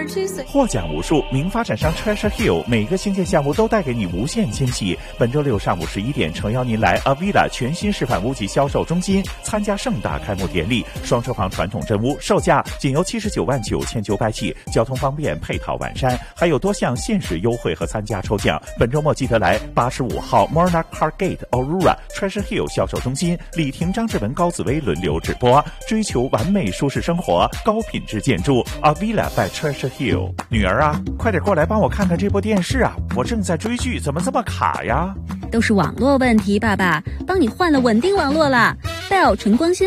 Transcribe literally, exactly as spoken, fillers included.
追随。 获奖无数，名发展商 Treasure Hill 每个新建项目都带给你无限惊喜。本周六上午十一点，诚邀您来 Avila 全新示范屋及销售中心参加盛大开幕典礼。双车房传统真屋售价仅由七十九万九千九百起，交通方便，配套完善，还有多项限时优惠和参加抽奖。本周末记得来八十五号 Monarch Car Gate Aurora Treasure Hill 销售中心，李婷、张志文、高紫薇轮流直播，追求完美舒适生活，高品质建筑 Avila by Treasure Hill。女儿啊，快点过来帮我看看这部电视啊！我正在追剧，怎么这么卡呀？ 都是网络问题，爸爸帮你换了稳定网络啦 ，Bell 纯光纤